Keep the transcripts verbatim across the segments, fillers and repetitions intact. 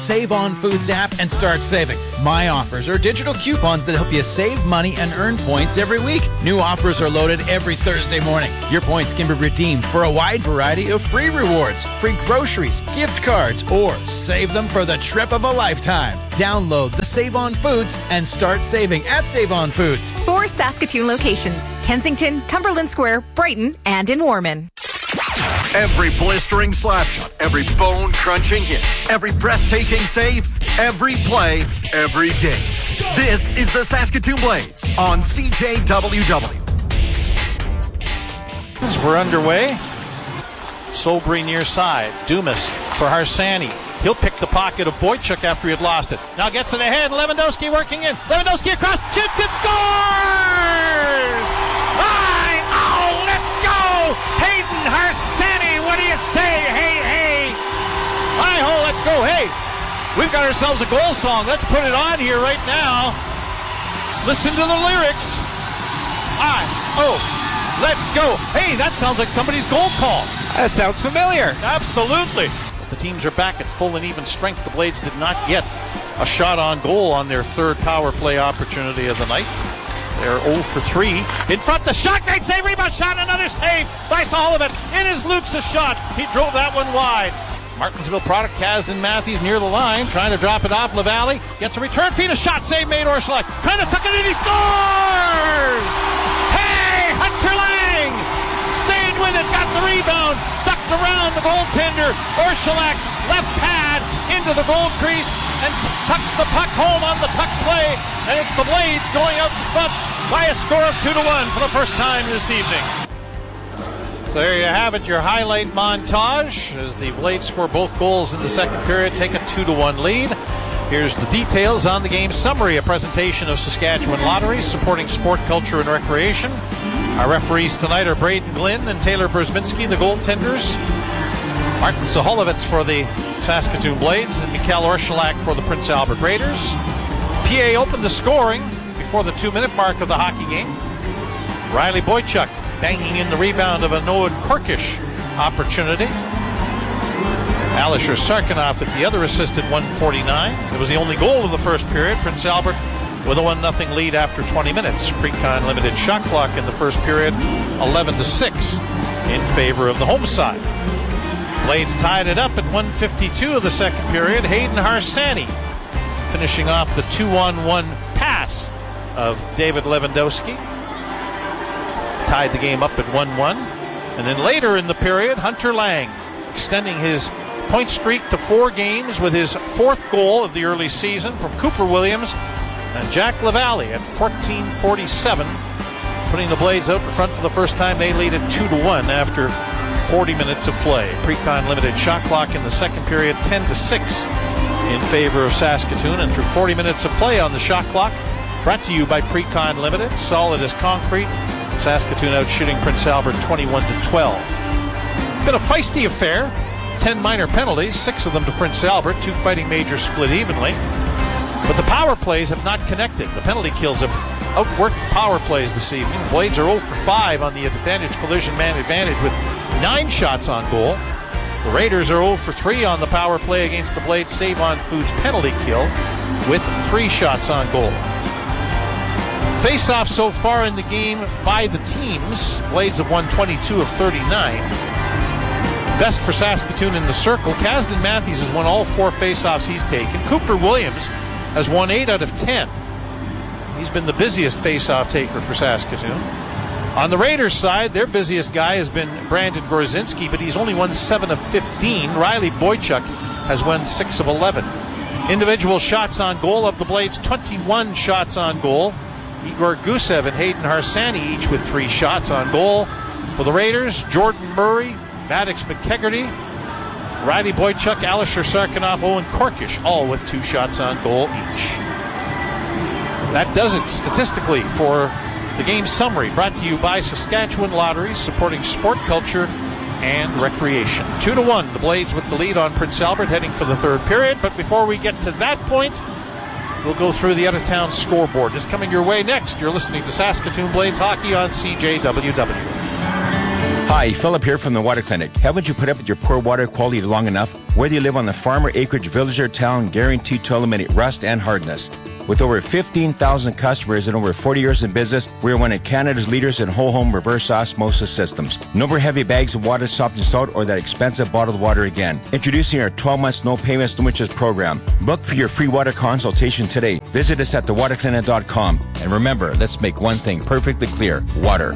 Save On Foods app and start saving. My Offers are digital coupons that help you save money and earn points every week. New offers are loaded every Thursday morning. Your points can be redeemed for a wide variety of free rewards, free groceries, gift cards, or save them for the trip of a lifetime. Download the Save On Foods and start saving at Save On Foods. Four Saskatoon locations: Kensington, Cumberland Square, Brighton, and in Warman. Every blistering slap shot, every bone-crunching hit, every breathtaking save, every play, every game. This is the Saskatoon Blades on C J W W. We're underway. Sobry near side. Dumas for Harsani. He'll pick the pocket of Boychuk after he had lost it. Now gets it ahead. Lewandowski working in. Lewandowski across. Shoots it. Scores! I, oh, let's go! Hayden Harsani, what do you say? Hey, hey! Hi-ho, let's go. Hey, we've got ourselves a goal song. Let's put it on here right now. Listen to the lyrics. I, oh, let's go. Hey, that sounds like somebody's goal call. That sounds familiar. Absolutely. The teams are back at full and even strength. The Blades did not get a shot on goal on their third power play opportunity of the night. They're oh for three. In front, the shot, great save, rebound shot, another save by Saholovitz. In is Luke's a shot. He drove that one wide. Martinsville product, Kasdan Matthews near the line, trying to drop it off LaValle. Gets a return feed, a shot save made Orszalak. Trying to tuck it in, he scores! Hey, Hunter Lang! Stayed with it, got the rebound, ducked around the goaltender. Orszalak's left pad into the goal crease and tucks the puck home on the tuck play. And it's the Blades going out in front by a score of two to one for the first time this evening. So there you have it, your highlight montage as the Blades score both goals in the second period, take a two to one lead. Here's the details on the game summary, a presentation of Saskatchewan Lotteries supporting sport, culture, and recreation. Our referees tonight are Braden Glynn and Taylor Berzminski, the goaltenders. Martin Saholovitz for the Saskatoon Blades and Mikhail Orszalak for the Prince Albert Raiders. P A opened the scoring before the two-minute mark of the hockey game. Riley Boychuk banging in the rebound of a Noah Korkish opportunity. Alisher Sarkinoff at the other assist at one forty-nine. It was the only goal of the first period. Prince Albert with a one nothing lead after twenty minutes. Precon limited shot clock in the first period, eleven to six in favor of the home side. Blades tied it up at one fifty-two of the second period. Hayden Harsani finishing off the two on one pass of David Lewandowski. Tied the game up at one one. And then later in the period, Hunter Lang extending his point streak to four games with his fourth goal of the early season from Cooper Williams and Jack LaValle at fourteen forty-seven, putting the Blades out in front for the first time. They lead at two to one after forty minutes of play. Precon limited shot clock in the second period, ten to six in favor of Saskatoon, and through forty minutes of play on the shot clock, brought to you by Precon Limited, solid as concrete. Saskatoon out shooting Prince Albert twenty-one to twelve. Been a feisty affair. Ten minor penalties, six of them to Prince Albert. Two Fighting Majors split evenly. But the power plays have not connected. The penalty kills have outworked power plays this evening. Blades are oh for five on the advantage collision man advantage with nine shots on goal. The Raiders are oh for three on the power play against the Blades Save On Foods penalty kill with three shots on goal. Face-off so far in the game by the teams. Blades have won twenty-two of thirty-nine. Best for Saskatoon in the circle. Kasdan Matthews has won all four face-offs he's taken. Cooper Williams has won eight out of ten. He's been the busiest face-off taker for Saskatoon. On the Raiders side, their busiest guy has been Brandon Gorzinski, but he's only won seven of fifteen. Riley Boychuk has won six of eleven. Individual shots on goal of the Blades, twenty-one shots on goal. Igor Gusev and Hayden Harsani each with three shots on goal. For the Raiders, Jordan Murray, Maddox McKegarty, Riley Boychuk, Alisher Sarkinoff, Owen Korkish, all with two shots on goal each. That does it statistically for the game summary, brought to you by Saskatchewan Lotteries, supporting sport, culture, and recreation. Two to one, the Blades with the lead on Prince Albert, heading for the third period. But before we get to that point, we'll go through the out-of-town scoreboard. Just coming your way next, you're listening to Saskatoon Blades Hockey on C J W W. Hi, Philip here from the Water Clinic. Haven't you put up with your poor water quality long enough? Whether you live on the farm or acreage, village or town, guaranteed to eliminate rust and hardness. With over fifteen thousand customers and over forty years in business, we are one of Canada's leaders in whole home reverse osmosis systems. No more heavy bags of water, soft and salt, or that expensive bottled water again. Introducing our twelve months no payments, no interest program. Book for your free water consultation today. Visit us at the water clinic dot com. And remember, let's make one thing perfectly clear. Water.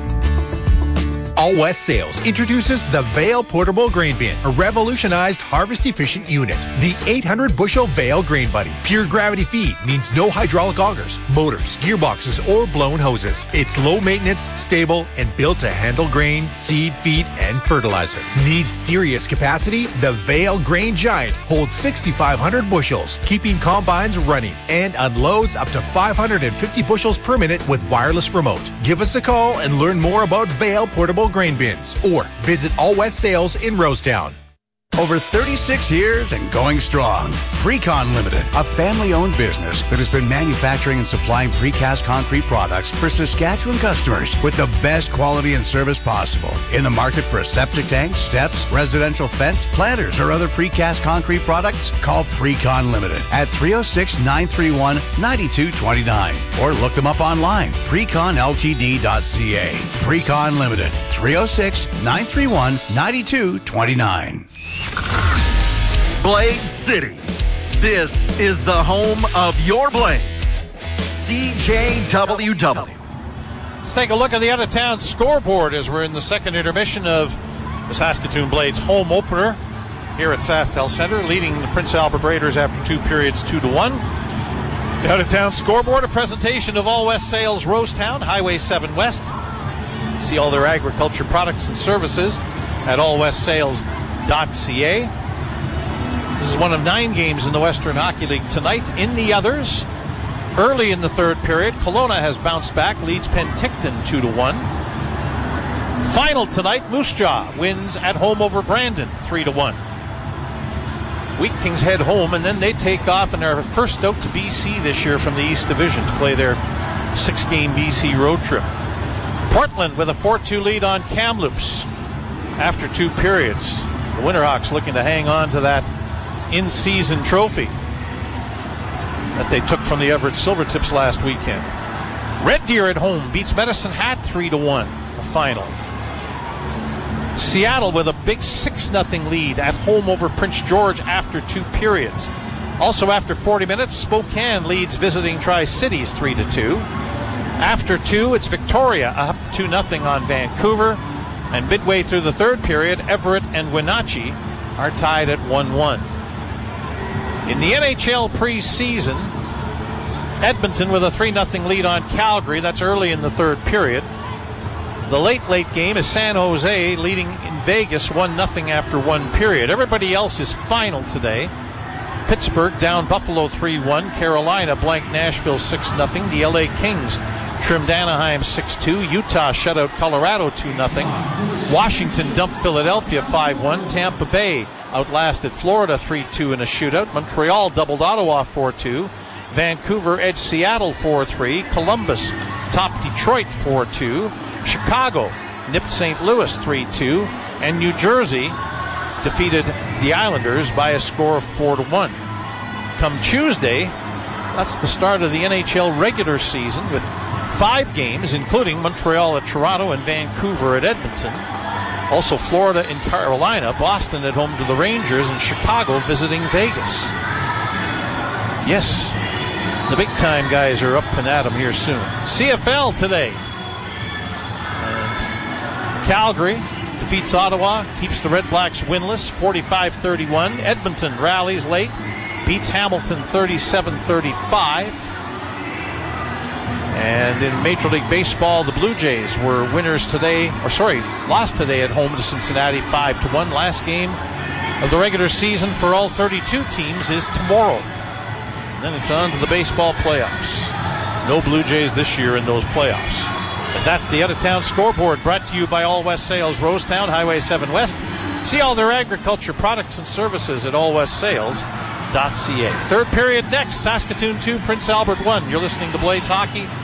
All West Sales introduces the Vail Portable Grain Bin, a revolutionized harvest-efficient unit. The eight hundred bushel Vail Grain Buddy. Pure gravity feed means no hydraulic augers, motors, gearboxes, or blown hoses. It's low maintenance, stable, and built to handle grain, seed, feed, and fertilizer. Needs serious capacity? The Vail Grain Giant holds six thousand five hundred bushels, keeping combines running, and unloads up to five hundred fifty bushels per minute with wireless remote. Give us a call and learn more about Vail Portable Grain Bins, or visit All West Sales in Rosetown. Over thirty-six years and going strong. Precon Limited, a family-owned business that has been manufacturing and supplying precast concrete products for Saskatchewan customers with the best quality and service possible. In the market for a septic tank, steps, residential fence, planters, or other precast concrete products? Call Precon Limited at three oh six, nine three one, nine two two nine or look them up online, precon l t d dot c a. Precon Limited, three oh six, nine three one, nine two two nine. Blade City. This is the home of your Blades. C J W W. Let's take a look at the out-of-town scoreboard as we're in the second intermission of the Saskatoon Blades home opener here at SaskTel Center, leading the Prince Albert Raiders after two periods, two to one. The out-of-town scoreboard, a presentation of All West Sales Rosetown, Highway seven West. See all their agriculture products and services at all west sales dot c a. This is one of nine games in the Western Hockey League tonight. In the others, early in the third period, Kelowna has bounced back, leads Penticton two to one. Final tonight, Moose Jaw wins at home over Brandon three to one. Wheat Kings head home, and then they take off in their first out to B C this year from the East Division to play their six-game B C road trip. Portland with a four two lead on Kamloops after two periods. The Winterhawks looking to hang on to that in-season trophy that they took from the Everett Silvertips last weekend. Red Deer at home beats Medicine Hat three to one, the final. Seattle with a big six nothing lead at home over Prince George after two periods. Also after forty minutes, Spokane leads visiting Tri-Cities three to two. After two, it's Victoria up two nothing on Vancouver. And midway through the third period, Everett and Wenatchee are tied at one one. In the N H L preseason, Edmonton with a three nothing lead on Calgary. That's early in the third period. The late, late game is San Jose leading in Vegas one nothing after one period. Everybody else is final today. Pittsburgh down Buffalo three one. Carolina blank Nashville six nothing. The L A Kings trimmed Anaheim six two. Utah shut out Colorado two nothing. Washington dumped Philadelphia five one. Tampa Bay outlasted Florida three two in a shootout. Montreal doubled Ottawa four two. Vancouver edged Seattle four three. Columbus topped Detroit four two. Chicago nipped Saint Louis three two. And New Jersey defeated the Islanders by a score of four to one. Come Tuesday, that's the start of the N H L regular season with five games, including Montreal at Toronto and Vancouver at Edmonton. Also Florida and Carolina, Boston at home to the Rangers, and Chicago visiting Vegas. Yes, the big-time guys are up and at 'em here soon. C F L today. And Calgary defeats Ottawa, keeps the Red Blacks winless, forty-five thirty-one. Edmonton rallies late, beats Hamilton thirty-seven thirty-five. And in Major League Baseball, the Blue Jays were winners today, or sorry, lost today at home to Cincinnati five to one. Last game of the regular season for all thirty-two teams is tomorrow. And then it's on to the baseball playoffs. No Blue Jays this year in those playoffs. As that's the out-of-town scoreboard, brought to you by All West Sales Rosetown, Highway seven West. See all their agriculture products and services at all west sales dot c a. Third period next, Saskatoon two, Prince Albert one. You're listening to Blades Hockey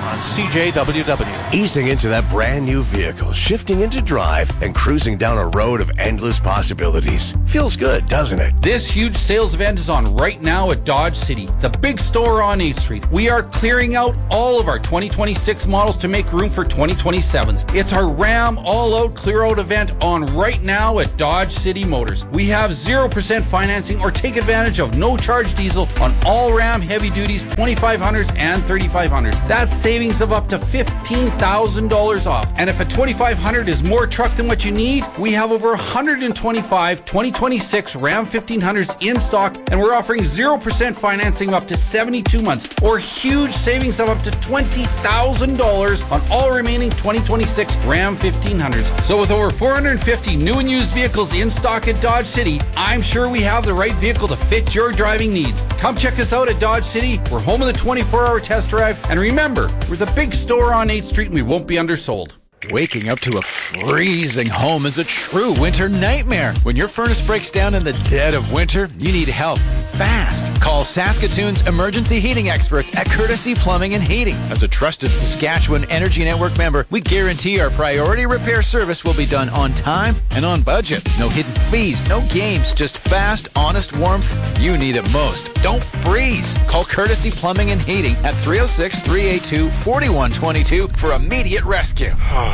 on C J W W. Easing into that brand new vehicle, shifting into drive, and cruising down a road of endless possibilities. Feels good, doesn't it? This huge sales event is on right now at Dodge City, the big store on eighth Street. We are clearing out all of our twenty twenty-six models to make room for twenty twenty-sevens. It's our Ram all-out clear-out event on right now at Dodge City Motors. We have zero percent financing or take advantage of no-charge diesel on all Ram heavy duties, twenty-five hundreds and thirty-five hundreds. That's savings of up to fifteen thousand dollars off. And if a twenty-five hundred is more truck than what you need, we have over one hundred twenty-five twenty twenty-six Ram fifteen hundreds in stock, and we're offering zero percent financing up to seventy-two months, or huge savings of up to twenty thousand dollars on all remaining twenty twenty-six Ram fifteen hundreds. So with over four hundred fifty new and used vehicles in stock at Dodge City, I'm sure we have the right vehicle to fit your driving needs. Come check us out at Dodge City. We're home of the twenty-four hour test drive. And remember, we're the big store on eighth Street, and we won't be undersold. Waking up to a freezing home is a true winter nightmare. When your furnace breaks down in the dead of winter, you need help fast. Call Saskatoon's emergency heating experts at Courtesy Plumbing and Heating. As a trusted Saskatchewan Energy Network member, we guarantee our priority repair service will be done on time and on budget. No hidden fees, no games, just fast, honest warmth you need it most. Don't freeze. Call Courtesy Plumbing and Heating at three oh six, three eight two, four one two two for immediate rescue.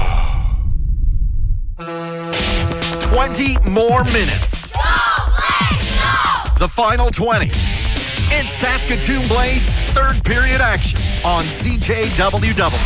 twenty more minutes. Go, Blades, go! The final twenty. It's Saskatoon Blades third period action on C J W W.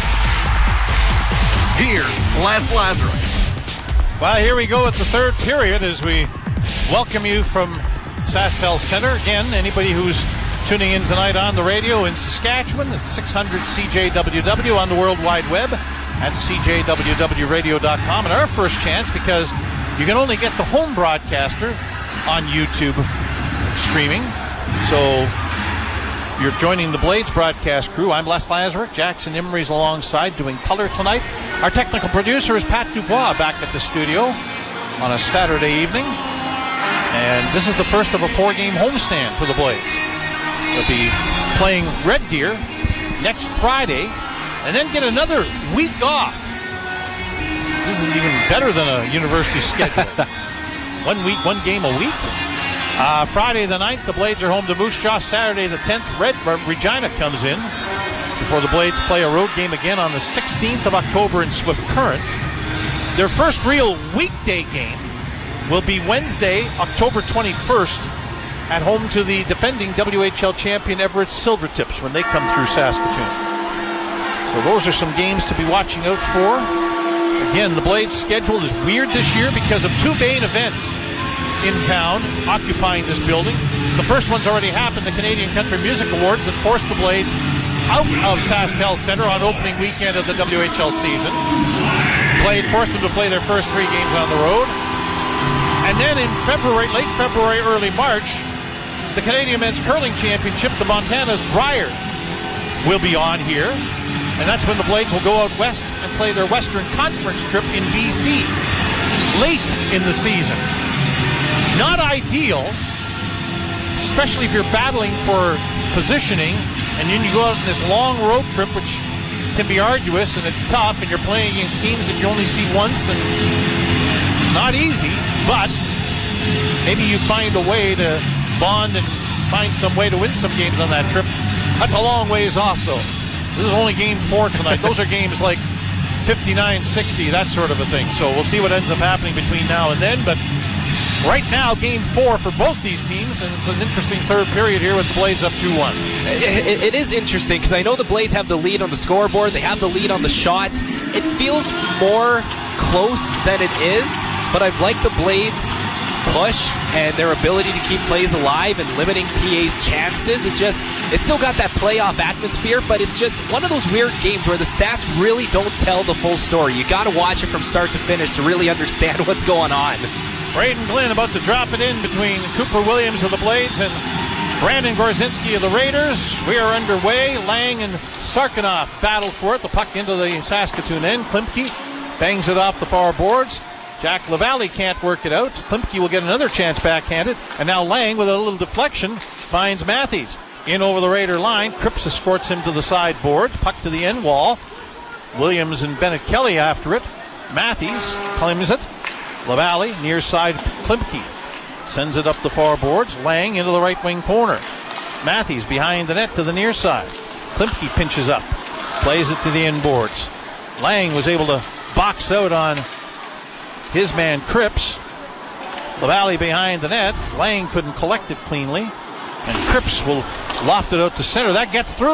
Here's Les Lazaruk. Well, here we go at the third period as we welcome you from SaskTel Center. Again, anybody who's tuning in tonight on the radio in Saskatchewan, it's six hundred C J W W on the World Wide Web at C J W W radio dot com. And our first chance, because you can only get the home broadcaster on YouTube streaming. So you're joining the Blades broadcast crew. I'm Les Lazaruk. Jackson Imries alongside doing color tonight. Our technical producer is Pat Dubois back at the studio on a Saturday evening. And this is the first of a four-game homestand for the Blades. They'll be playing Red Deer next Friday and then get another week off. This is even better than a university schedule. One week, one game a week. Uh, Friday the ninth, the Blades are home to Moose Jaw. Saturday the tenth, Red Regina comes in before the Blades play a road game again on the sixteenth of October in Swift Current. Their first real weekday game will be Wednesday, October twenty-first, at home to the defending W H L champion Everett Silvertips when they come through Saskatoon. So those are some games to be watching out for. Again, the Blades' schedule is weird this year because of two main events in town occupying this building. The first one's already happened, the Canadian Country Music Awards, that forced the Blades out of SaskTel Center on opening weekend of the W H L season. Played, forced them to play their first three games on the road. And then in February, late February, early March, the Canadian Men's Curling Championship, the Montana's Brier, will be on here. And that's when the Blades will go out west and play their Western Conference trip in B C late in the season. Not ideal, especially if you're battling for positioning and then you go out on this long road trip, which can be arduous and it's tough, and you're playing against teams that you only see once, and it's not easy, but maybe you find a way to bond and find some way to win some games on that trip. That's a long ways off, though. This is only game four tonight. Those are games like fifty-nine sixty, that sort of a thing. So we'll see what ends up happening between now and then. But right now, game four for both these teams, and it's an interesting third period here with the Blades up two one. It, it is interesting because I know the Blades have the lead on the scoreboard. They have the lead on the shots. It feels more close than it is, but I've liked the Blades' push and their ability to keep plays alive and limiting P A's chances. It's just, it's still got that playoff atmosphere, but it's just one of those weird games where the stats really don't tell the full story. You got to watch it from start to finish to really understand what's going on. Braden Glenn about to drop it in between Cooper Williams of the Blades and Brandon Gorzinski of the Raiders. We are underway. Lang and Sarkanoff battle for it. The puck into the Saskatoon end. Klimke bangs it off the far boards. Jack LaValle can't work it out. Klimke will get another chance backhanded. And now Lang, with a little deflection, finds Matthews. In over the Raider line. Cripps escorts him to the sideboards. Puck to the end wall. Williams and Bennett Kelly after it. Matthews claims it. LaValle near side. Klimke sends it up the far boards. Lang into the right wing corner. Matthews behind the net to the near side. Klimke pinches up. Plays it to the end boards. Lang was able to box out on his man Cripps. LaValle behind the net. Lang couldn't collect it cleanly. And Cripps will loft it out to center. That gets through.